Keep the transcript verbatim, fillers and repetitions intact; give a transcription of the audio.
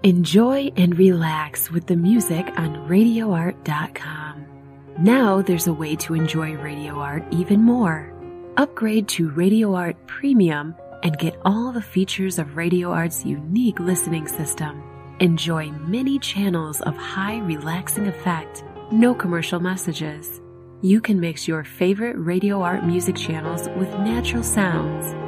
Enjoy and relax with the music on radio art dot com. Now there's a way to enjoy Radio Art even more. Upgrade to Radio Art Premium and get all the features of Radio Art's unique listening system. Enjoy many channels of high relaxing effect, no commercial messages. You can mix your favorite Radio Art music channels with natural sounds